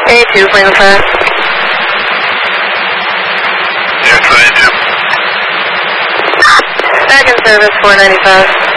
A2, Lima 5. Yeah, try it, Jim. Back in service, 495.